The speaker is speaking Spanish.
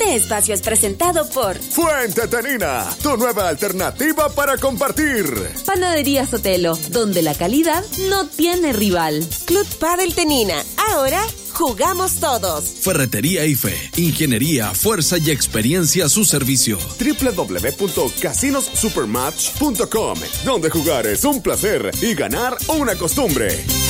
Este espacio es presentado por Fuente Tenina, tu nueva alternativa para compartir. Panadería Sotelo, donde la calidad no tiene rival. Club Padel Tenina, ahora jugamos todos. Ferretería IFE, ingeniería, fuerza y experiencia a su servicio. www.casinossupermatch.com, donde jugar es un placer y ganar una costumbre.